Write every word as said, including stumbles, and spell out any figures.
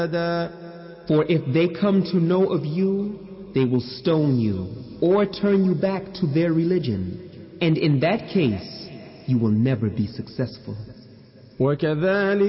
For if they come to know of you, they will stone you or turn you back to their religion, and in that case you will never be successful. وكذلك